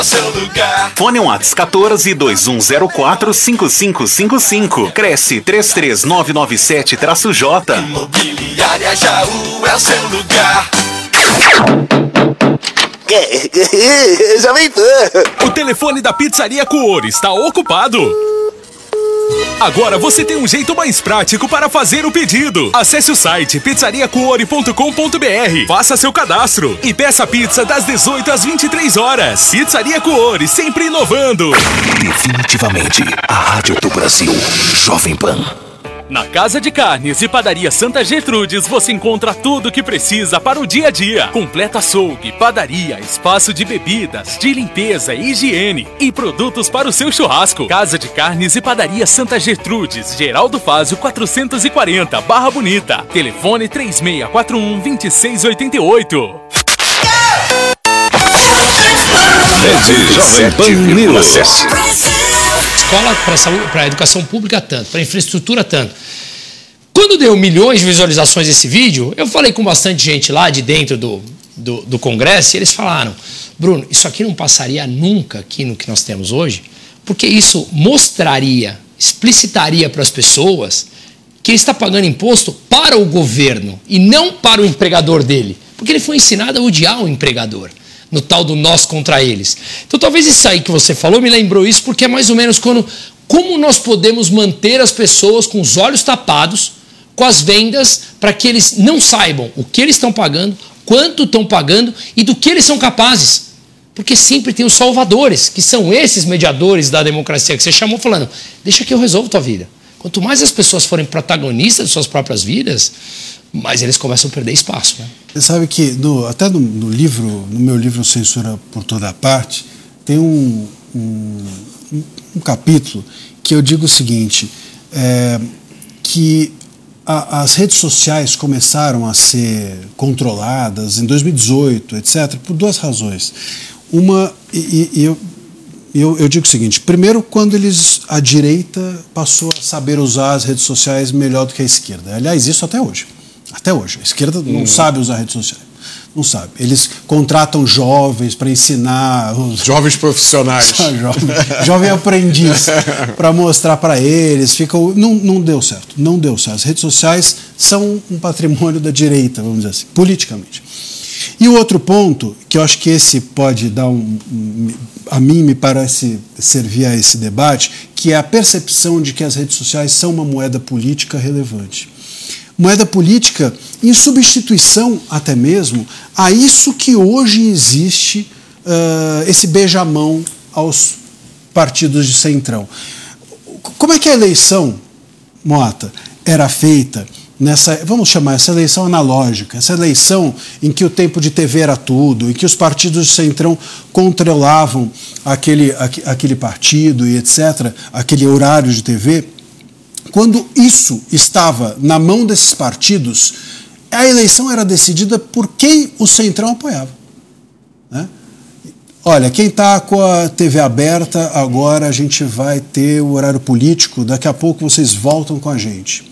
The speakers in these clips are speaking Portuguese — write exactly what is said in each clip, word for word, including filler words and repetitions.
Seu lugar. Fone Whats quatorze, dois um zero quatro, cinco cinco cinco cinco. Cresce três três nove nove sete J. Imobiliária Jaú é o seu lugar. Jovem Pan. O telefone da Pizzaria Cuore está ocupado. Agora você tem um jeito mais prático para fazer o pedido. Acesse o site pizzaria cuore ponto com ponto b r, faça seu cadastro e peça pizza das dezoito às vinte e três horas. Pizzaria Cuore, sempre inovando. Definitivamente a rádio do Brasil, Jovem Pan. Na Casa de Carnes e Padaria Santa Gertrudes você encontra tudo o que precisa para o dia a dia. Completo açougue, padaria, espaço de bebidas, de limpeza e higiene e produtos para o seu churrasco. Casa de Carnes e Padaria Santa Gertrudes, Geraldo Fázio quatrocentos e quarenta, Barra Bonita. Telefone três seis quatro um, dois seis oito oito. Rede Jovem Pan News. Escola para a educação pública tanto, para a infraestrutura tanto. Quando deu milhões de visualizações desse vídeo, eu falei com bastante gente lá de dentro do, do, do Congresso e eles falaram: Bruno, isso aqui não passaria nunca aqui no que nós temos hoje, porque isso mostraria, explicitaria para as pessoas que ele está pagando imposto para o governo e não para o empregador dele, porque ele foi ensinado a odiar o empregador, no tal do nós contra eles. Então talvez isso aí que você falou me lembrou isso, porque é mais ou menos quando, como nós podemos manter as pessoas com os olhos tapados com as vendas para que eles não saibam o que eles estão pagando, quanto estão pagando e do que eles são capazes. Porque sempre tem os salvadores, que são esses mediadores da democracia que você chamou, falando: deixa que eu resolvo tua vida. Quanto mais as pessoas forem protagonistas de suas próprias vidas, mais eles começam a perder espaço, né? Você sabe que no, até no, no livro, no meu livro Censura por Toda Parte, tem um, um, um capítulo que eu digo o seguinte, é, que a, as redes sociais começaram a ser controladas em dois mil e dezoito, etcétera, por duas razões. Uma, e, e eu, eu, eu digo o seguinte: primeiro, quando eles, a direita passou a saber usar as redes sociais melhor do que a esquerda. Aliás, isso até hoje. Até hoje. A esquerda não hum. sabe usar redes sociais. Não sabe. Eles contratam jovens para ensinar. Os... Jovens profissionais. jovem, jovem aprendiz. Para mostrar para eles. Ficam... Não, não deu certo. Não deu certo. As redes sociais são um patrimônio da direita, vamos dizer assim, politicamente. E o outro ponto, que eu acho que esse pode dar um. A mim me parece servir a esse debate, que é a percepção de que as redes sociais são uma moeda política relevante. Moeda política em substituição até mesmo a isso que hoje existe, uh, esse beijamão aos partidos de centrão. Como é que a eleição, Mota, era feita nessa, vamos chamar essa eleição analógica, essa eleição em que o tempo de T V era tudo, em que os partidos de centrão controlavam aquele, aquele partido e etcétera, aquele horário de T V? Quando isso estava na mão desses partidos, a eleição era decidida por quem o centrão apoiava, né? Olha, quem está com a T V aberta, agora a gente vai ter o horário político, daqui a pouco vocês voltam com a gente.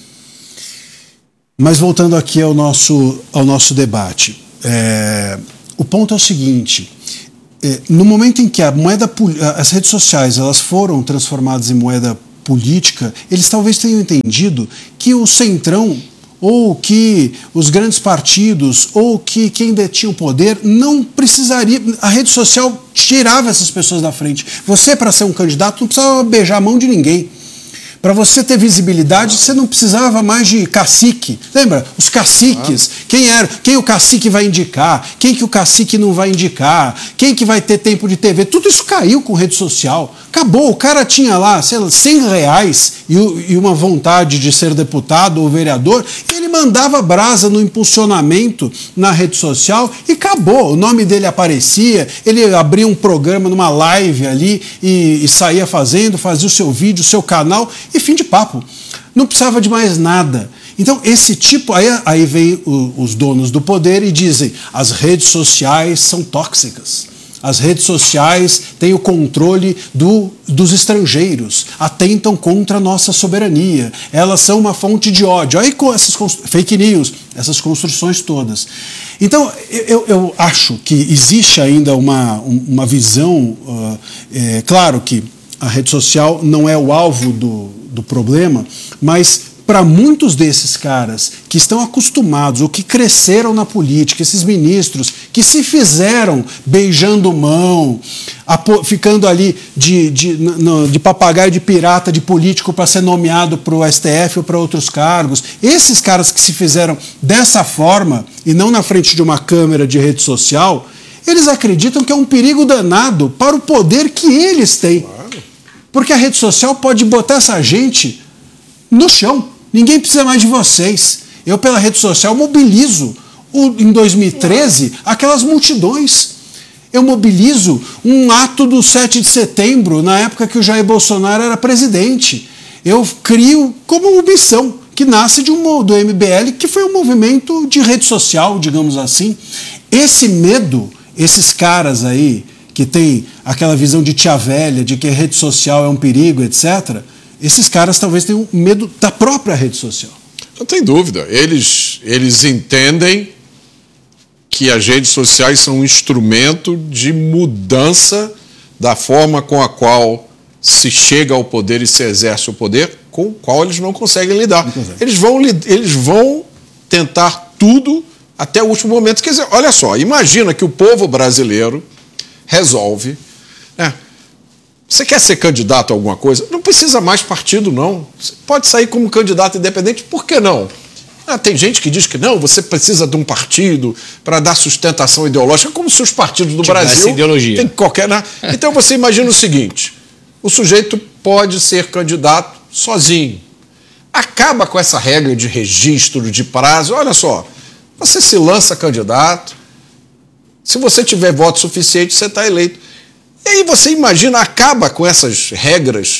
Mas voltando aqui ao nosso, ao nosso debate, é, o ponto é o seguinte: é, no momento em que a moeda, as redes sociais elas foram transformadas em moeda política, eles talvez tenham entendido que o centrão, ou que os grandes partidos, ou que quem detinha o poder não precisaria, a rede social tirava essas pessoas da frente. Você, para ser um candidato, não precisava beijar a mão de ninguém. Para você ter visibilidade, você não precisava mais de cacique. Lembra? Os caciques. Quem era? Quem o cacique vai indicar? Quem que o cacique não vai indicar? Quem que vai ter tempo de T V? Tudo isso caiu com rede social. Acabou. O cara tinha lá, sei lá, cem reais e, e uma vontade de ser deputado ou vereador, e ele mandava brasa no impulsionamento na rede social e acabou. O nome dele aparecia, ele abria um programa numa live ali e, e saía fazendo, fazia o seu vídeo, o seu canal e fim de papo. Não precisava de mais nada. Então, esse tipo... Aí, aí vem o, os donos do poder e dizem: as redes sociais são tóxicas. As redes sociais têm o controle do, dos estrangeiros, atentam contra a nossa soberania. Elas são uma fonte de ódio. Aí com essas fake news, essas construções todas. Então, eu, eu acho que existe ainda uma, uma visão, uh, é, claro que a rede social não é o alvo do, do problema, mas para muitos desses caras que estão acostumados ou que cresceram na política, esses ministros que se fizeram beijando mão, ficando ali de, de, de papagaio de pirata de político para ser nomeado para o S T F ou para outros cargos, esses caras que se fizeram dessa forma e não na frente de uma câmera de rede social, eles acreditam que é um perigo danado para o poder que eles têm. Porque a rede social pode botar essa gente no chão. Ninguém precisa mais de vocês. Eu, pela rede social, mobilizo, o, em dois mil e treze, aquelas multidões. Eu mobilizo um ato do sete de setembro, na época que o Jair Bolsonaro era presidente. Eu crio como uma missão, que nasce de um, do M B L, que foi um movimento de rede social, digamos assim. Esse medo, esses caras aí, que tem aquela visão de tia velha, de que a rede social é um perigo, etcétera, esses caras talvez tenham medo da própria rede social. Não tem dúvida. Eles, eles entendem que as redes sociais são um instrumento de mudança da forma com a qual se chega ao poder e se exerce o poder, com o qual eles não conseguem lidar. Não consegue. Eles vão, eles vão tentar tudo até o último momento. Quer dizer, olha só, imagina que o povo brasileiro resolve... né, você quer ser candidato a alguma coisa? Não precisa mais partido, não. Você pode sair como candidato independente, por que não? Ah, tem gente que diz que não, você precisa de um partido para dar sustentação ideológica, como se os partidos do Brasil ideologia. Tem qualquer... Então você imagina o seguinte, o sujeito pode ser candidato sozinho. Acaba com essa regra de registro, de prazo. Olha só, você se lança candidato, se você tiver voto suficiente, você está eleito. E aí você imagina, acaba com essas regras,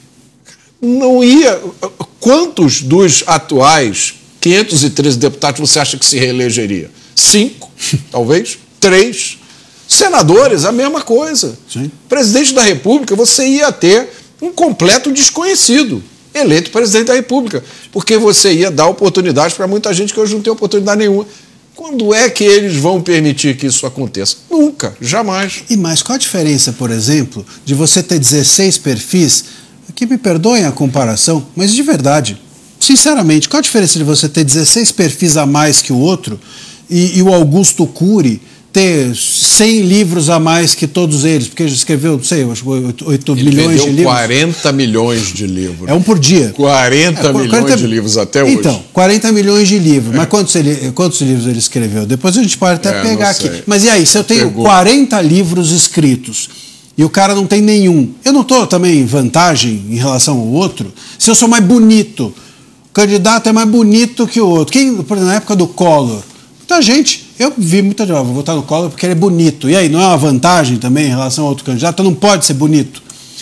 não ia... Quantos dos atuais quinhentos e treze deputados você acha que se reelegeria? Cinco, talvez? Três? Senadores, a mesma coisa. Sim. Presidente da República, você ia ter um completo desconhecido eleito presidente da República, porque você ia dar oportunidade para muita gente que hoje não tem oportunidade nenhuma. Quando é que eles vão permitir que isso aconteça? Nunca, jamais. E mais, qual a diferença, por exemplo, de você ter dezesseis perfis, que me perdoem a comparação, mas de verdade, sinceramente, qual a diferença de você ter dezesseis perfis a mais que o outro e, e o Augusto Cury ter cem livros a mais que todos eles, porque ele escreveu, não sei, oito milhões de livros. quarenta milhões de livros. É um por dia. quarenta milhões quarenta... de livros até hoje. Então, quarenta milhões de livros. Mas quantos, ele, quantos livros ele escreveu? Depois a gente pode até é, pegar aqui. Mas e aí, se eu tenho Pegou. quarenta livros escritos e o cara não tem nenhum, eu não estou também em vantagem em relação ao outro? Se eu sou mais bonito, o candidato é mais bonito que o outro. Quem, por exemplo, na época do Collor, muita gente... Eu vi muita gente, vou votar no Collor porque ele é bonito. E aí, não é uma vantagem também em relação a outro candidato? Não pode ser bonito.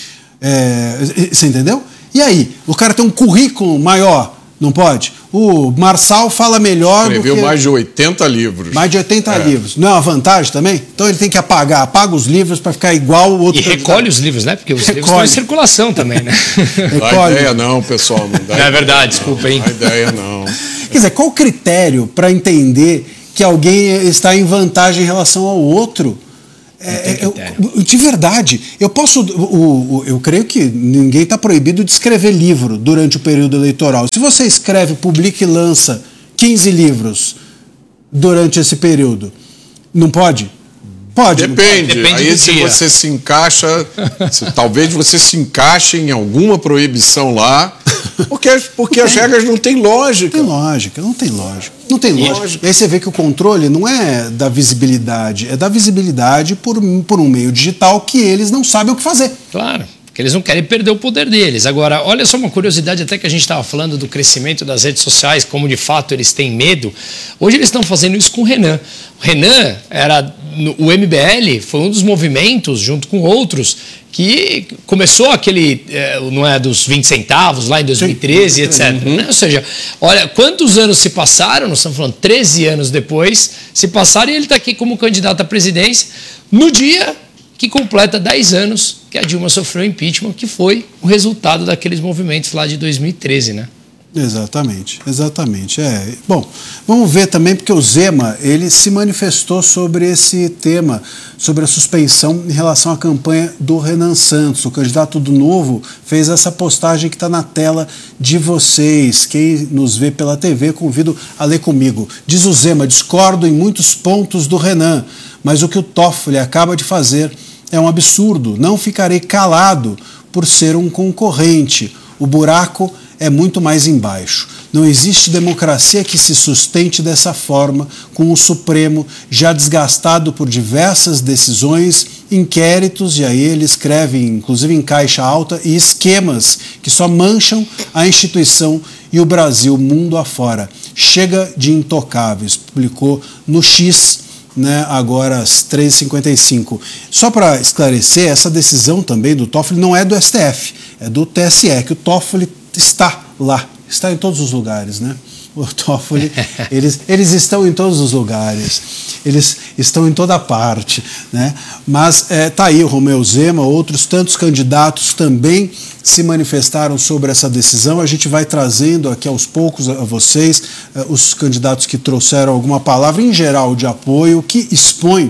É, você entendeu? E aí, o cara tem um currículo maior, não pode? O Marçal fala melhor Escreveu do que... mais de oitenta livros. Mais de oitenta é. livros. Não é uma vantagem também? Então ele tem que apagar. Apaga os livros para ficar igual o outro E candidato. recolhe os livros, né? Porque os Recolhe. livros estão em circulação também, né? Não dá ideia não, pessoal. Não, dá não é verdade, desculpa, hein? Não dá ideia não. Quer dizer, qual o critério para entender que alguém está em vantagem em relação ao outro? É, eu, de verdade, eu posso. O, o, eu creio que ninguém está proibido de escrever livro durante o período eleitoral. Se você escreve, publica e lança quinze livros durante esse período, não pode? Pode. Depende. Depende Aí se dia. você se encaixa, se, talvez você se encaixe em alguma proibição lá, porque, porque as regras não têm lógica. Não tem lógica, não tem lógica. Não tem lógica. lógica. E aí você vê que o controle não é da visibilidade, é da visibilidade por, por um meio digital que eles não sabem o que fazer. Claro, porque eles não querem perder o poder deles. Agora, olha só uma curiosidade, até que a gente estava falando do crescimento das redes sociais, como de fato eles têm medo. Hoje eles estão fazendo isso com o Renan. O Renan era... O M B L foi um dos movimentos, junto com outros, que começou aquele, não é, dos vinte centavos lá em dois mil e treze, etcétera. Uhum. Né? Ou seja, olha, quantos anos se passaram, nós estamos falando treze anos depois, se passaram e ele está aqui como candidato à presidência, no dia que completa dez anos que a Dilma sofreu impeachment, que foi o resultado daqueles movimentos lá de dois mil e treze, né? Exatamente, exatamente. É. Bom, vamos ver também, porque o Zema, ele se manifestou sobre esse tema, sobre a suspensão em relação à campanha do Renan Santos. O candidato do Novo fez essa postagem que está na tela de vocês. Quem nos vê pela T V, convido a ler comigo. Diz o Zema: discordo em muitos pontos do Renan, mas o que o Toffoli acaba de fazer é um absurdo. Não ficarei calado por ser um concorrente. O buraco é muito mais embaixo. Não existe democracia que se sustente dessa forma, com o Supremo já desgastado por diversas decisões, inquéritos, e aí ele escreve, inclusive em caixa alta, e esquemas que só mancham a instituição e o Brasil mundo afora. Chega de intocáveis, publicou no X, né, agora às três e cinquenta e cinco. Só para esclarecer, essa decisão também do Toffoli não é do S T F, é do T S E, que o Toffoli está lá, está em todos os lugares, né? O Toffoli, eles, eles estão em todos os lugares, eles estão em toda parte, né? Mas é, tá aí o Romeu Zema, outros tantos candidatos também se manifestaram sobre essa decisão. A gente vai trazendo aqui aos poucos a vocês uh, os candidatos que trouxeram alguma palavra em geral de apoio, que expõe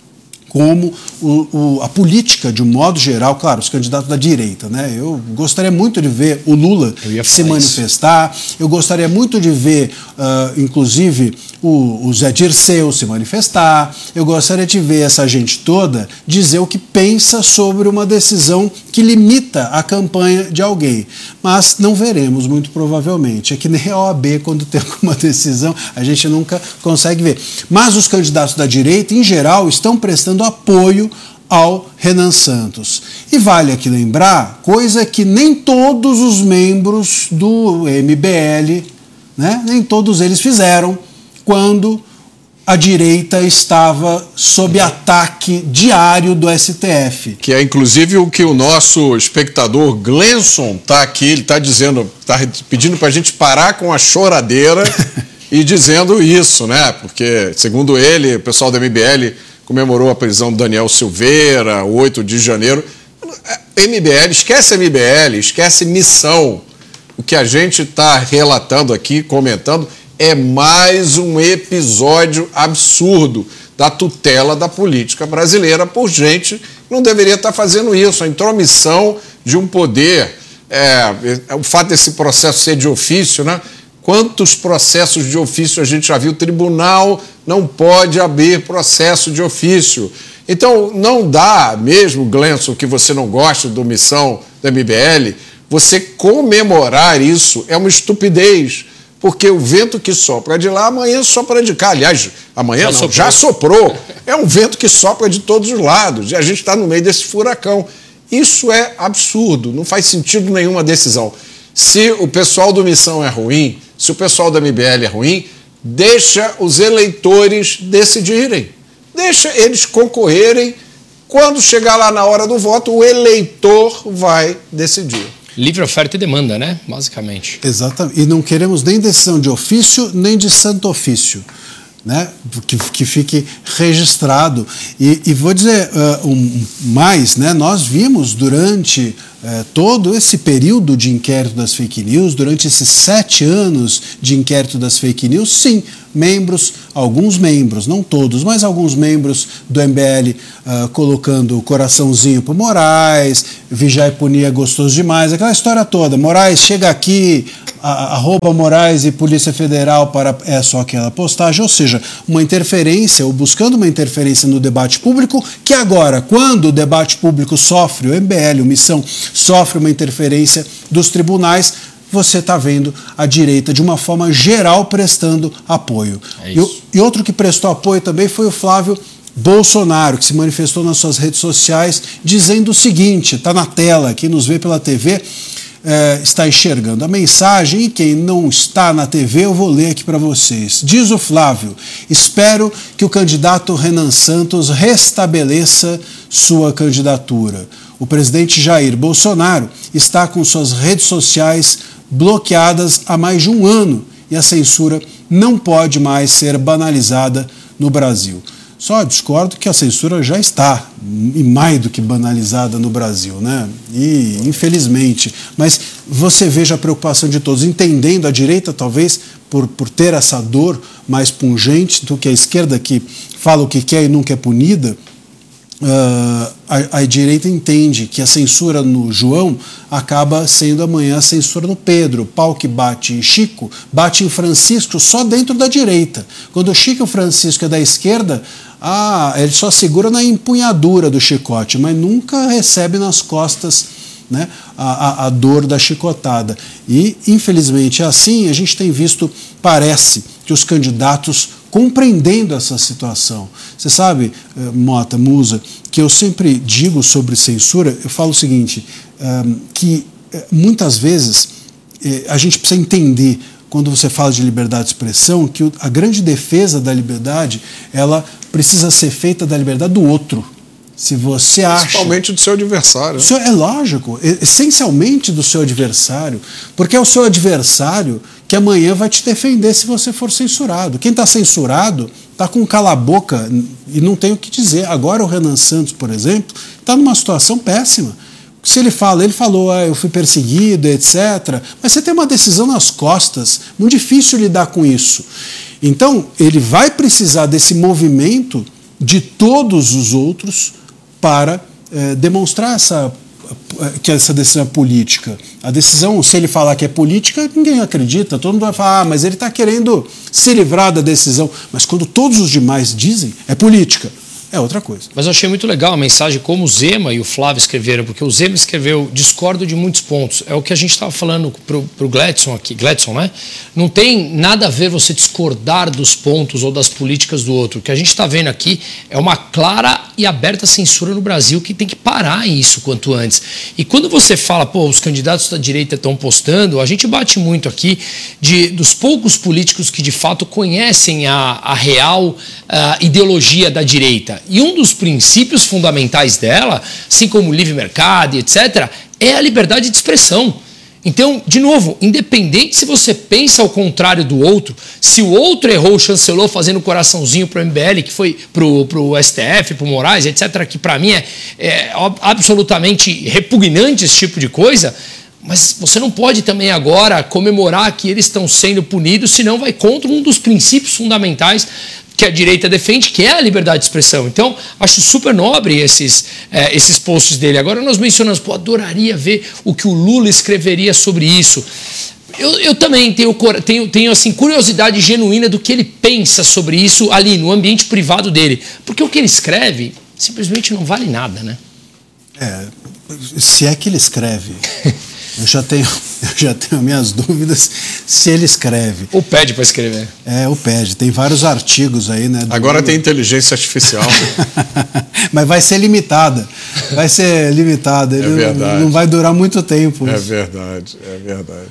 como o, o, a política, de um modo geral, claro, os candidatos da direita, né? Eu gostaria muito de ver o Lula se manifestar, isso. Eu gostaria muito de ver, uh, inclusive, o, o Zé Dirceu se manifestar, eu gostaria de ver essa gente toda dizer o que pensa sobre uma decisão que limita a campanha de alguém. Mas não veremos, muito provavelmente. É que nem a O A B, quando tem alguma decisão, a gente nunca consegue ver. Mas os candidatos da direita, em geral, estão prestando apoio ao Renan Santos. E vale aqui lembrar, coisa que nem todos os membros do M B L, né, nem todos eles fizeram quando a direita estava sob ataque diário do S T F. Que é inclusive o que o nosso espectador Glenson está aqui, ele está dizendo, está pedindo para a gente parar com a choradeira e dizendo isso, né? Porque, segundo ele, o pessoal do M B L comemorou a prisão do Daniel Silveira, oito de janeiro. M B L, esquece M B L, esquece missão. O que a gente está relatando aqui, comentando, é mais um episódio absurdo da tutela da política brasileira por gente que não deveria estar fazendo isso. A intromissão de um poder, é, é, o fato desse processo ser de ofício, né? Quantos processos de ofício a gente já viu? O tribunal não pode abrir processo de ofício. Então, não dá, mesmo, Glenson, que você não gosta da omissão da M B L, você comemorar isso é uma estupidez, porque o vento que sopra de lá, amanhã sopra de cá. Aliás, amanhã já não, soprou. já soprou. É um vento que sopra de todos os lados, e a gente está no meio desse furacão. Isso é absurdo, não faz sentido nenhuma decisão. Se o pessoal do Missão é ruim, se o pessoal da M B L é ruim, deixa os eleitores decidirem. Deixa eles concorrerem. Quando chegar lá na hora do voto, o eleitor vai decidir. Livre oferta e demanda, né? Basicamente. Exatamente. E não queremos nem decisão de ofício, nem de santo ofício, né? Que, que fique registrado. E, e vou dizer uh, um, mais, né? Nós vimos durante uh, todo esse período de inquérito das fake news, durante esses sete anos de inquérito das fake news, sim, membros, alguns membros, não todos, mas alguns membros do M B L uh, colocando o coraçãozinho para Moraes, vigiar e punir é gostoso demais, aquela história toda. Moraes, chega aqui, arroba Moraes e Polícia Federal para... É só aquela postagem, ou seja, uma interferência, ou buscando uma interferência no debate público, que agora, quando o debate público sofre, o M B L, o Missão, sofre uma interferência dos tribunais, você está vendo a direita, de uma forma geral, prestando apoio. É e, e outro que prestou apoio também foi o Flávio Bolsonaro, que se manifestou nas suas redes sociais, dizendo o seguinte, está na tela, quem nos vê pela T V é, está enxergando a mensagem, e quem não está na T V, eu vou ler aqui para vocês. Diz o Flávio: espero que o candidato Renan Santos restabeleça sua candidatura. O presidente Jair Bolsonaro está com suas redes sociais bloqueadas há mais de um ano e a censura não pode mais ser banalizada no Brasil. Só discordo que a censura já está, e mais do que banalizada no Brasil, né? E infelizmente. Mas você veja a preocupação de todos, entendendo a direita, talvez, por, por ter essa dor mais pungente do que a esquerda, que fala o que quer e nunca é punida. Uh, a, a direita entende que a censura no João acaba sendo amanhã a censura no Pedro. Pau que bate em Chico, bate em Francisco só dentro da direita. Quando o Chico e o Francisco é da esquerda, ah, ele só segura na empunhadura do chicote, mas nunca recebe nas costas, né, a, a, a dor da chicotada. E, infelizmente, é assim. A gente tem visto, parece, que os candidatos compreendendo essa situação. Você sabe, Mota, Musa, que eu sempre digo sobre censura, eu falo o seguinte, que muitas vezes a gente precisa entender, quando você fala de liberdade de expressão, que a grande defesa da liberdade, ela precisa ser feita da liberdade do outro. Se você acha... Principalmente do seu adversário. Seu, é lógico, essencialmente do seu adversário, porque é o seu adversário que amanhã vai te defender se você for censurado. Quem está censurado está com cala-boca e não tem o que dizer. Agora o Renan Santos, por exemplo, está numa situação péssima. Se ele fala, ele falou, ah, eu fui perseguido, etcétera. Mas você tem uma decisão nas costas, muito difícil lidar com isso. Então, ele vai precisar desse movimento de todos os outros para eh, demonstrar essa, que essa decisão é política. A decisão, se ele falar que é política, ninguém acredita, todo mundo vai falar, ah, mas ele está querendo se livrar da decisão. Mas quando todos os demais dizem, é política. É outra coisa. Mas eu achei muito legal a mensagem como o Zema e o Flávio escreveram, porque o Zema escreveu, discordo de muitos pontos. É o que a gente estava falando pro, pro Gladson aqui, Gladson, né? Não tem nada a ver você discordar dos pontos ou das políticas do outro. O que a gente está vendo aqui é uma clara e aberta censura no Brasil que tem que parar isso quanto antes. E quando você fala, pô, os candidatos da direita estão postando, a gente bate muito aqui de, dos poucos políticos que de fato conhecem a, a real a ideologia da direita. E um dos princípios fundamentais dela, assim como o livre mercado, etcétera, é a liberdade de expressão. Então, de novo, independente se você pensa ao contrário do outro, se o outro errou, chancelou fazendo coraçãozinho para o M B L, que foi para o S T F, para o Moraes, etcétera, que para mim é, é absolutamente repugnante esse tipo de coisa, mas você não pode também agora comemorar que eles estão sendo punidos, senão vai contra um dos princípios fundamentais que a direita defende, que é a liberdade de expressão. Então, acho super nobre esses, é, esses posts dele. Agora nós mencionamos, pô, adoraria ver o que o Lula escreveria sobre isso. Eu, eu também tenho, tenho, tenho assim, curiosidade genuína do que ele pensa sobre isso ali, no ambiente privado dele. Porque o que ele escreve simplesmente não vale nada, né? É, se é que ele escreve... Eu já tenho, eu já tenho minhas dúvidas se ele escreve. Ou pede para escrever. É, ou pede. Tem vários artigos aí, né? Agora tem inteligência artificial. Mas vai ser limitada. Vai ser limitada. Ele É verdade. Não, não vai durar muito tempo. É verdade, é verdade.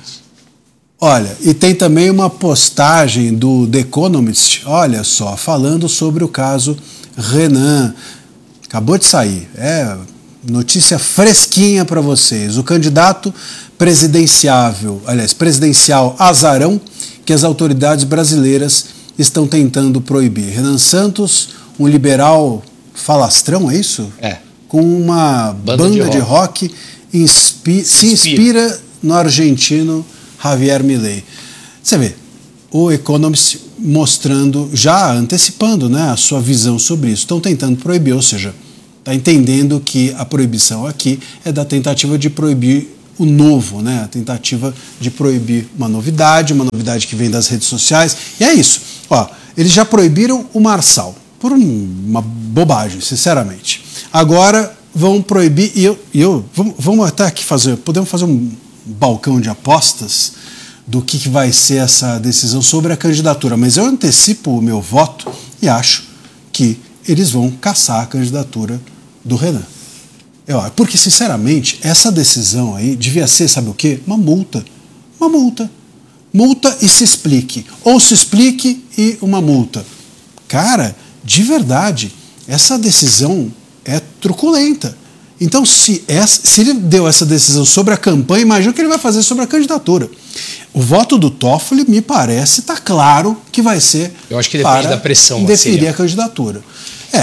Olha, e tem também uma postagem do The Economist, olha só, falando sobre o caso Renan. Acabou de sair. É... Notícia fresquinha para vocês. O candidato presidenciável, aliás, presidencial azarão, que as autoridades brasileiras estão tentando proibir. Renan Santos, um liberal falastrão, é isso? É. Com uma banda, banda de rock, de rock inspi- se, se inspira. inspira no argentino Javier Milei. Você vê, o Economist mostrando, já antecipando, né, a sua visão sobre isso. Estão tentando proibir, ou seja, está entendendo que a proibição aqui é da tentativa de proibir o novo, né? A tentativa de proibir uma novidade, uma novidade que vem das redes sociais. E é isso. Ó, eles já proibiram o Marçal, por um, uma bobagem, sinceramente. Agora vão proibir, e eu, e eu vamos, vamos até aqui fazer, podemos fazer um balcão de apostas do que, que vai ser essa decisão sobre a candidatura. Mas eu antecipo o meu voto e acho que eles vão caçar a candidatura do Renan. Eu, porque, sinceramente, essa decisão aí devia ser, sabe o quê? Uma multa. Uma multa. Multa e se explique. Ou se explique e uma multa. Cara, de verdade, essa decisão é truculenta. Então, se, essa, se ele deu essa decisão sobre a campanha, imagina o que ele vai fazer sobre a candidatura. O voto do Toffoli, me parece, está claro que vai ser Eu acho que depende para da pressão, definir Marcelo. a candidatura.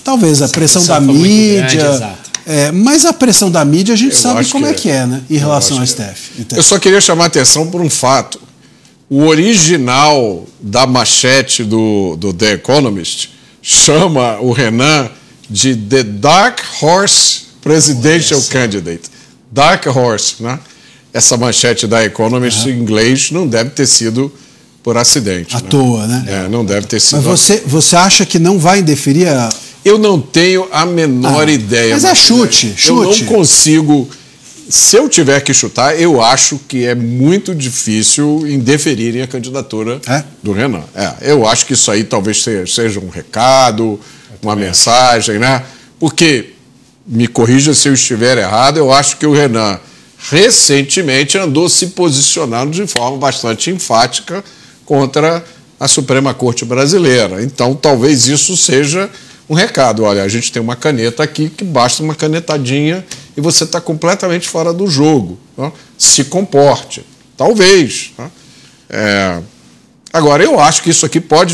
Talvez a pressão, pressão da foi muito mídia. grande, exato. É, mas a pressão da mídia a gente Eu sabe acho como que é que é, né? Em eu relação ao acho S T F. Eu só queria chamar a atenção por um fato. O original da manchete do, do The Economist chama o Renan de The Dark Horse Presidential Candidate. Dark Horse, né? Essa manchete da Economist uhum. em inglês não deve ter sido por acidente. À né? toa, né? É, não deve ter sido. Mas você, você acha que não vai indeferir a... Eu não tenho a menor ah, ideia. Mas é chute, chute. Eu não consigo... Se eu tiver que chutar, eu acho que é muito difícil indeferirem a candidatura é? do Renan. É, eu acho que isso aí talvez seja um recado, uma mensagem, né? Porque, me corrija se eu estiver errado, eu acho que o Renan recentemente andou se posicionando de forma bastante enfática contra a Suprema Corte Brasileira. Então, talvez isso seja um recado. Olha, a gente tem uma caneta aqui que basta uma canetadinha e você está completamente fora do jogo. Tá? Se comporte. Talvez. Tá? É... Agora, eu acho que isso aqui pode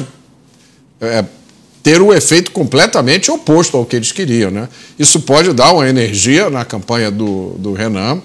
é, ter o efeito completamente oposto ao que eles queriam. Né? Isso pode dar uma energia na campanha do, do Renan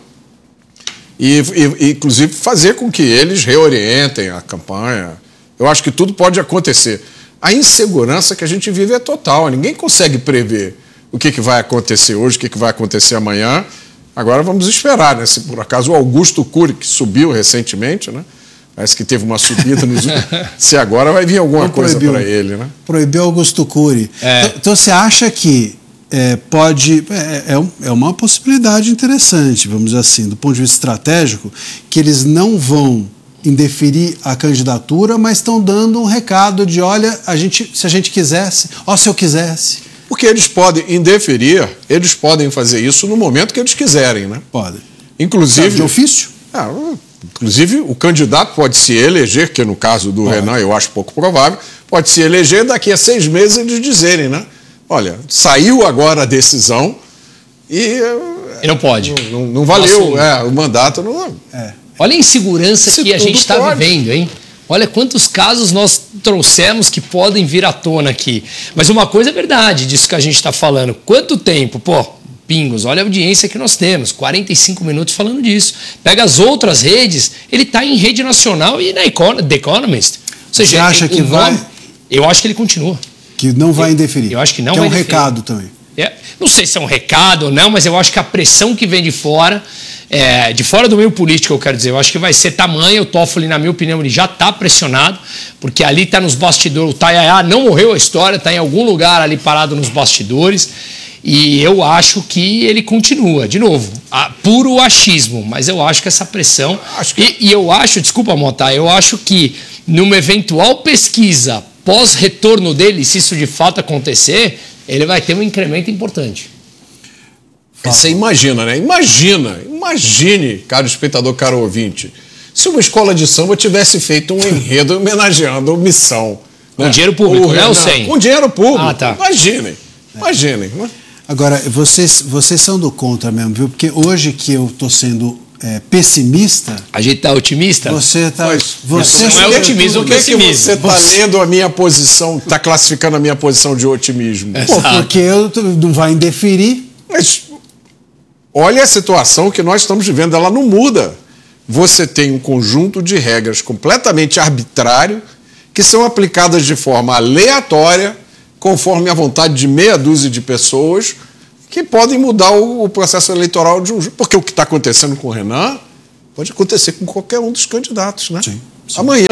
e, e, inclusive, fazer com que eles reorientem a campanha. Eu acho que tudo pode acontecer. A insegurança que a gente vive é total. Ninguém consegue prever o que, que vai acontecer hoje, o que, que vai acontecer amanhã. Agora vamos esperar, né? Se por acaso o Augusto Cury, que subiu recentemente, né? Parece que teve uma subida nos últimos... Se agora vai vir alguma Não coisa proibiu, para ele, né? Proibiu Augusto Cury. É. Então, então você acha que é, pode... É, é uma possibilidade interessante, vamos dizer assim, do ponto de vista estratégico, que eles não vão indeferir a candidatura, mas estão dando um recado de, olha, a gente, se a gente quisesse, ó, se eu quisesse. Porque eles podem indeferir, eles podem fazer isso no momento que eles quiserem, né? Podem. Inclusive... De ofício? Ah, inclusive, o candidato pode se eleger, que no caso do pode. Renan eu acho pouco provável, pode se eleger daqui a seis meses eles dizerem, né? Olha, saiu agora a decisão e... E não pode. Não, não, não valeu, é, o mandato não... É. Olha a insegurança Se que a gente está pode. vivendo, hein? Olha quantos casos nós trouxemos que podem vir à tona aqui. Mas uma coisa é verdade disso que a gente está falando. Quanto tempo? Pô, pingos, olha a audiência que nós temos. quarenta e cinco minutos falando disso. Pega as outras redes, ele está em rede nacional e na Econ- The Economist. Ou seja, Você acha que vai... Nome, eu acho que ele continua. Que não vai indeferir. Eu acho que não que vai é um indeferir. recado também. É, não sei se é um recado ou não, mas eu acho que a pressão que vem de fora, é, de fora do meio político, eu quero dizer, eu acho que vai ser tamanha. O Toffoli, na minha opinião, ele já está pressionado, porque ali está nos bastidores. O Tayaya não morreu a história, está em algum lugar ali parado nos bastidores. E eu acho que ele continua, de novo, a, puro achismo, mas eu acho que essa pressão... Acho que... e, e eu acho, desculpa, Mota, eu acho que numa eventual pesquisa pós-retorno dele, se isso de fato acontecer, ele vai ter um incremento importante. Você imagina, né? Imagina, imagine, caro espectador, caro ouvinte, se uma escola de samba tivesse feito um enredo homenageando a Missão. Com né? dinheiro público, o, né? Ou não, sem? Com dinheiro público. Ah, tá. Imaginem, imaginem. Né? Agora, vocês, vocês são do contra mesmo, viu? Porque hoje que eu estou sendo é, pessimista... A gente tá otimista? Você está... Você não é otimismo, por que, que pessimismo. você está Você- lendo a minha posição, está classificando a minha posição de otimismo? Pô, porque eu t- não vai indeferir. Mas olha a situação que nós estamos vivendo, ela não muda. Você tem um conjunto de regras completamente arbitrário que são aplicadas de forma aleatória, conforme a vontade de meia dúzia de pessoas, que podem mudar o, o processo eleitoral de um... Porque o que está acontecendo com o Renan pode acontecer com qualquer um dos candidatos, né? Sim, sim. Amanhã,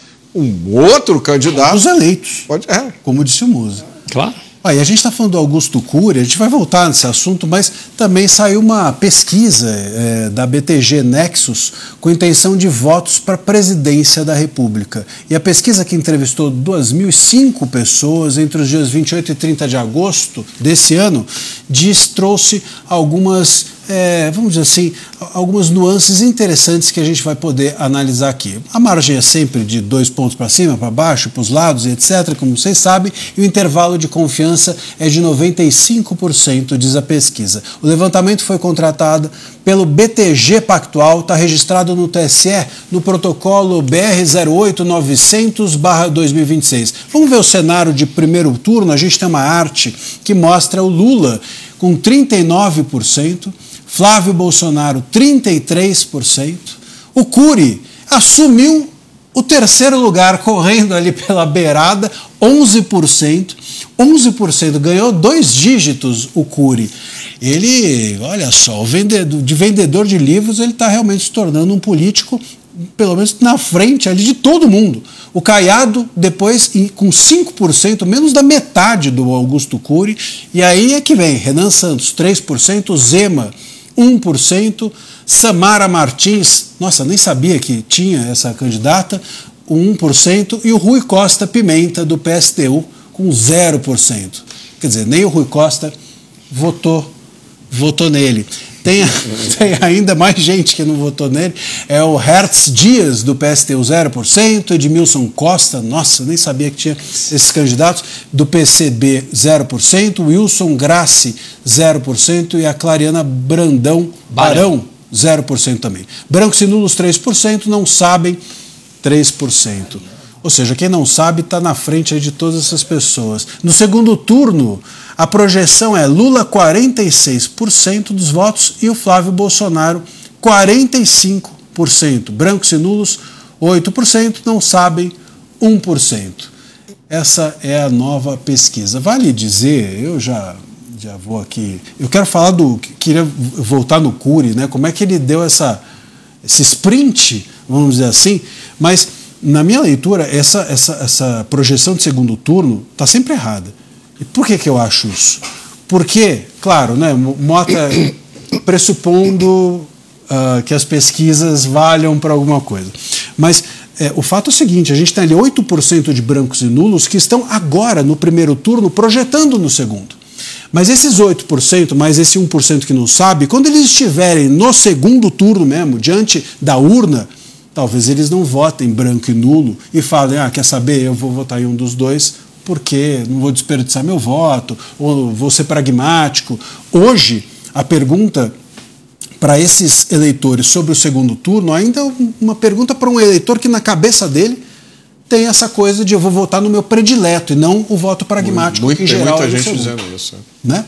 um outro candidato... Os eleitos, Pode, é, como disse o Musa. Claro. Ah, e a gente está falando do Augusto Cury, a gente vai voltar nesse assunto, mas também saiu uma pesquisa é, da B T G Nexus com intenção de votos para a presidência da República. E a pesquisa, que entrevistou duas mil e cinco pessoas entre os dias vinte e oito e trinta de agosto desse ano, diz, trouxe algumas é, vamos dizer assim, algumas nuances interessantes que a gente vai poder analisar aqui. A margem é sempre de dois pontos para cima, para baixo, para os lados e etcétera, como vocês sabem, e o intervalo de confiança é de noventa e cinco por cento, diz a pesquisa. O levantamento foi contratado pelo B T G Pactual, está registrado no T S E, no protocolo B R zero oito novecentos barra dois mil e vinte e seis. Vamos ver o cenário de primeiro turno. A gente tem uma arte que mostra o Lula com trinta e nove por cento, Flávio Bolsonaro trinta e três por cento, o Cury assumiu o terceiro lugar, correndo ali pela beirada, onze por cento, onze por cento, ganhou dois dígitos o Cury. Ele, olha só, o vendedor, de vendedor de livros, ele está realmente se tornando um político, pelo menos na frente ali de todo mundo. O Caiado, depois, com cinco por cento, menos da metade do Augusto Cury, e aí é que vem Renan Santos, três por cento, Zema, um por cento, Samara Martins, nossa, nem sabia que tinha essa candidata, um por cento, e o Rui Costa Pimenta, do P S T U, com zero por cento. Quer dizer, nem o Rui Costa votou, votou nele. Tem, tem ainda mais gente que não votou nele, é o Hertz Dias, do P S T U, zero por cento, Edmilson Costa, nossa, nem sabia que tinha esses candidatos, do P C B, zero por cento, Wilson Grassi, zero por cento, e a Clariana Brandão Barão, zero por cento também. Brancos e nulos, três por cento, não sabem, três por cento. Ou seja, quem não sabe está na frente aí de todas essas pessoas. No segundo turno, a projeção é Lula quarenta e seis por cento dos votos e o Flávio Bolsonaro quarenta e cinco por cento. Brancos e nulos, oito por cento, não sabem, um por cento. Essa é a nova pesquisa. Vale dizer, eu já, já vou aqui... Eu quero falar do... Queria voltar no Cury, né? Como é que ele deu essa, esse sprint, vamos dizer assim, mas... Na minha leitura, essa, essa, essa projeção de segundo turno está sempre errada. E por que, que eu acho isso? Porque, claro, né, Mota pressupondo uh, que as pesquisas valham para alguma coisa. Mas é, o fato é o seguinte, a gente tem ali oito por cento de brancos e nulos que estão agora, no primeiro turno, projetando no segundo. Mas esses oito por cento, mais esse um por cento que não sabe, quando eles estiverem no segundo turno mesmo, diante da urna, talvez eles não votem branco e nulo e falem, ah, quer saber, eu vou votar em um dos dois porque não vou desperdiçar meu voto, ou vou ser pragmático. Hoje, a pergunta para esses eleitores sobre o segundo turno ainda é uma pergunta para um eleitor que na cabeça dele tem essa coisa de eu vou votar no meu predileto e não o voto pragmático, muito, que em tem geral muita é gente segundo, dizendo isso. né?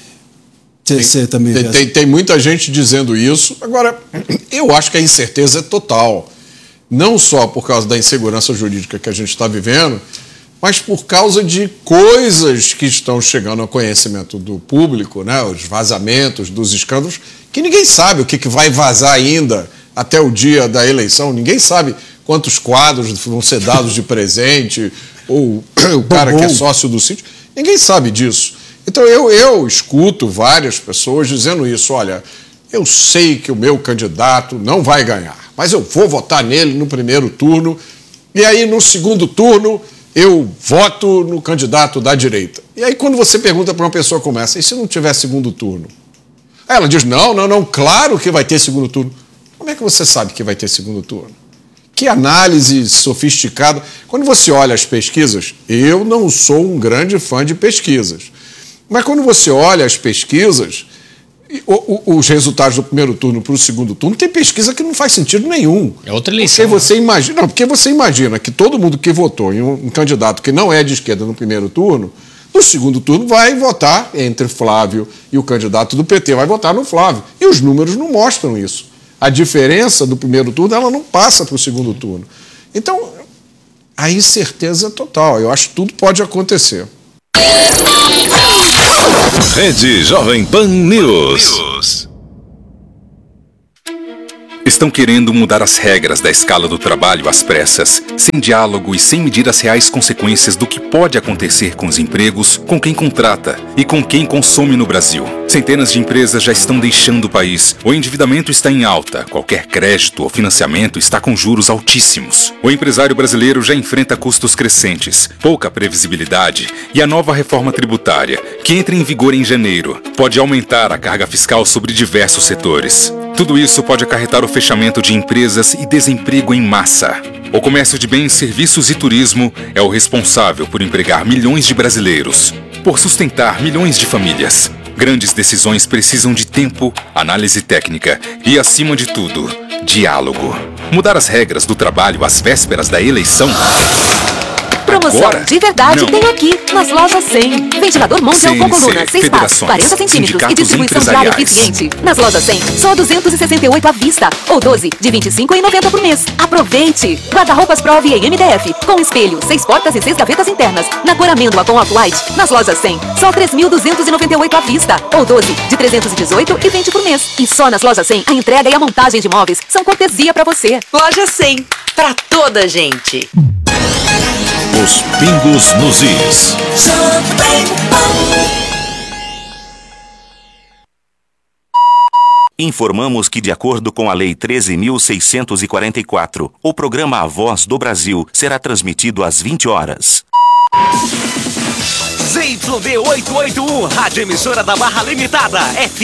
Cê, tem, cê também tem, tem, tem muita gente dizendo isso. Agora, eu acho que a incerteza é total. Não só por causa da insegurança jurídica que a gente está vivendo, mas por causa de coisas que estão chegando ao conhecimento do público, né? Os vazamentos dos escândalos, que ninguém sabe o que, que vai vazar ainda até o dia da eleição. Ninguém sabe quantos quadros vão ser dados de presente, ou o cara bom, bom. que é sócio do sítio. Ninguém sabe disso. Então eu, eu escuto várias pessoas dizendo isso. Olha, eu sei que o meu candidato não vai ganhar, mas eu vou votar nele no primeiro turno, e aí no segundo turno eu voto no candidato da direita. E aí quando você pergunta para uma pessoa como essa, e se não tiver segundo turno? Aí ela diz, não, não, não, claro que vai ter segundo turno. Como é que você sabe que vai ter segundo turno? Que análise sofisticada. Quando você olha as pesquisas, eu não sou um grande fã de pesquisas, mas quando você olha as pesquisas, os resultados do primeiro turno para o segundo turno, tem pesquisa que não faz sentido nenhum. É outra eleição. Porque você imagina, não, porque você imagina que todo mundo que votou em um, um candidato que não é de esquerda no primeiro turno, no segundo turno vai votar entre Flávio e o candidato do P T, vai votar no Flávio. E os números não mostram isso. A diferença do primeiro turno, ela não passa para o segundo turno. Então, a incerteza é total. Eu acho que tudo pode acontecer. Rede Jovem Pan News. estão querendo mudar as regras da escala do trabalho às pressas, sem diálogo e sem medir as reais consequências do que pode acontecer com os empregos, com quem contrata e com quem consome no Brasil. Centenas de empresas já estão deixando o país. O endividamento está em alta. Qualquer crédito ou financiamento está com juros altíssimos. O empresário brasileiro já enfrenta custos crescentes, pouca previsibilidade e a nova reforma tributária, que entra em vigor em janeiro, pode aumentar a carga fiscal sobre diversos setores. Tudo isso pode acarretar o fechamento de empresas e desemprego em massa. O comércio de bens, serviços e turismo é o responsável por empregar milhões de brasileiros, por sustentar milhões de famílias. Grandes decisões precisam de tempo, análise técnica e, acima de tudo, diálogo. Mudar as regras do trabalho às vésperas da eleição? Promoção Agora? de verdade Não. tem aqui, nas lojas cem. Ventilador Mondial com C N C, coluna, seis passos, federações, quarenta centímetros e sindicatos distribuição diária empresariais. eficiente. Nas lojas cem, só duzentos e sessenta e oito à vista, ou doze de vinte e cinco e noventa por mês. Aproveite! Guarda-roupas Prove em M D F, com espelho, seis portas e seis gavetas internas, na cor amêndoa com off-white. Nas lojas cem, só três mil duzentos e noventa e oito à vista, ou doze de trezentos e dezoito e vinte por mês. E só nas lojas cem, a entrega e a montagem de móveis são cortesia pra você. Loja cem, pra toda gente. Os pingos nos is. Informamos que, de acordo com a Lei treze mil seiscentos e quarenta e quatro, o programa A Voz do Brasil será transmitido às vinte horas. Z Y D oitocentos e oitenta e um, Rádio Emissora da Barra Limitada, F